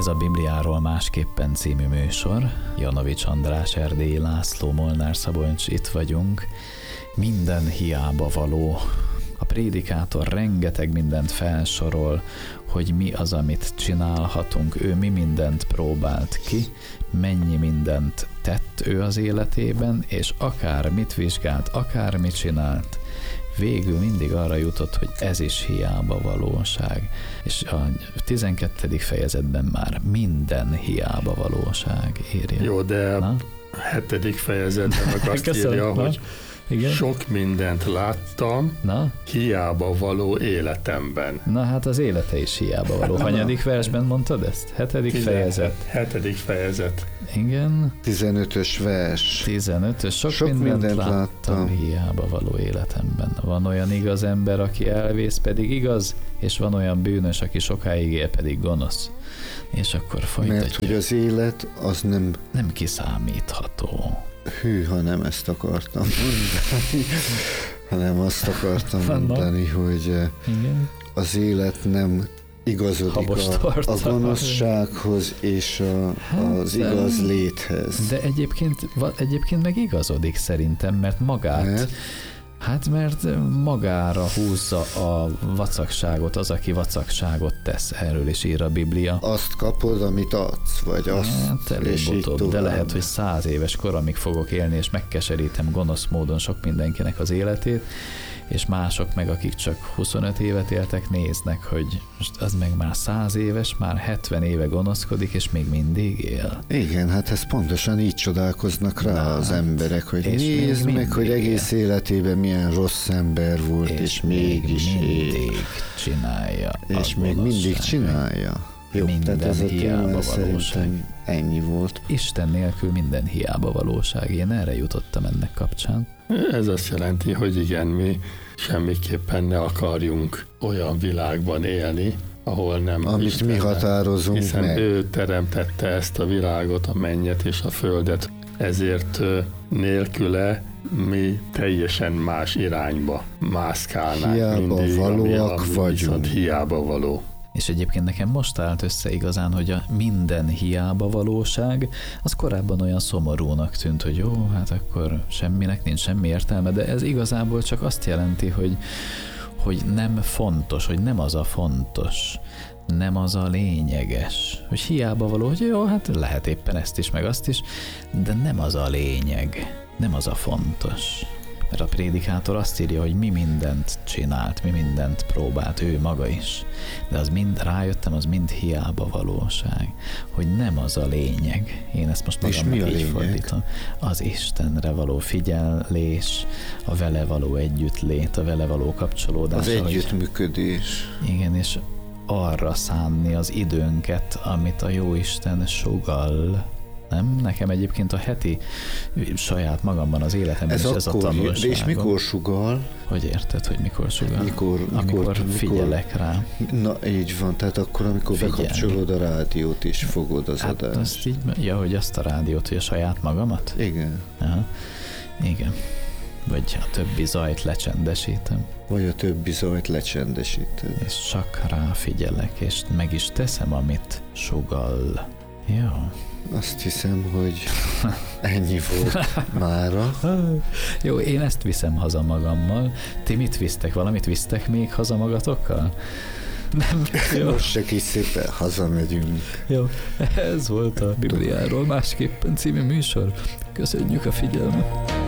Ez a Bibliáról másképpen című műsor. Janovics András, Erdélyi László, Molnár Szabolcs, itt vagyunk. Minden hiába való. A prédikátor rengeteg mindent felsorol, hogy mi az, amit csinálhatunk. Ő mi mindent próbált ki, mennyi mindent tett ő az életében, és akár mit vizsgált, akár mit csinált, végül mindig arra jutott, hogy ez is hiába valóság. És a 12. fejezetben már minden hiába valóság írja. Jó, de a 7. fejezetben meg azt írja, hogy igen? Sok mindent láttam, hiába való életemben. Na hát az élete is hiába való. Hanyadik versben mondtad ezt? 7. fejezet. 7. fejezet. Igen. 15-ös vers. 15-ös. Sok mindent láttam hiába való életemben. Van olyan igaz ember, aki elvész, pedig igaz, és van olyan bűnös, aki sokáig él, pedig gonosz. És akkor folytatja. Mert hogy az élet az nem kiszámítható. Hűha, nem ezt akartam mondani, hanem azt akartam mondani, hogy az élet nem igazodik a gonoszsághoz és az igaz léthez. De egyébként meg igazodik szerintem, mert magát... mert magára húzza a vacakságot az, aki vacakságot tesz. Erről is ír a Biblia. Azt kapod, amit adsz, vagy azt, előbb-utóbb, de lehet, hogy 100 éves koromig fogok élni, és megkeserítem gonosz módon sok mindenkinek az életét, és mások meg, akik csak 25 évet éltek, néznek, hogy most az meg már 100 éves, már 70 éve gonoszkodik, és még mindig él. Igen, hát ez pontosan így csodálkoznak rá az emberek, hogy nézd meg, hogy egész életében milyen rossz ember volt, és mégis mindig csinálja. És még mindig csinálja. Jó, tehát ez a téma szerintem ennyi volt. Isten nélkül minden hiába valóság. Én erre jutottam ennek kapcsán. Ez azt jelenti, hogy igen, mi semmiképpen ne akarjunk olyan világban élni, ahol nem amit Isten, mi határozunk hiszen meg. ő teremtette ezt a világot, a mennyet és a földet. Ezért nélküle mi teljesen más irányba mászkálnánk. Hiába mindig, valóak vagyunk. Hiába való. És egyébként nekem most állt össze igazán, hogy a minden hiába valóság, az korábban olyan szomorúnak tűnt, hogy jó, hát akkor semminek nincs semmi értelme, de ez igazából csak azt jelenti, hogy nem fontos, hogy nem az a fontos, nem az a lényeges, hogy hiába való, hogy jó, hát lehet éppen ezt is, meg azt is, de nem az a lényeg, nem az a fontos. Mert a prédikátor azt írja, hogy mi mindent csinált, mi mindent próbált, ő maga is. De az mind, rájöttem, az mind hiába valóság. Hogy nem az a lényeg. Én ezt most magamnak így fordítom. Az Istenre való figyelés, a vele való együttlét, a vele való kapcsolódás. Az együttműködés. Igen, és arra szánni az időnket, amit a Jóisten sugall. Nem? Nekem egyébként a heti saját magamban az életemben is ez a tanulságom. De és mikor sugal? Hogy érted, hogy mikor sugal? Amikor figyelek rá. Na, így van, tehát akkor, amikor bekapcsolod a rádiót és fogod az adást. Azt így, hogy azt a rádiót, hogy a saját magamat? Igen. Aha. Igen. Vagy a többi zajt lecsendesítem. Vagy a többi zajt lecsendesítem. És csak ráfigyelek, és meg is teszem, amit sugal. Jó. Azt hiszem, hogy ennyi volt mára. Jó, én ezt viszem haza magammal. Ti mit visztek? Valamit visztek még haza magatokkal? Nem. Jó. Most se kis szépen hazamegyünk. Jó, ez volt a Bibliáról másképpen című műsor. Köszönjük a figyelmet.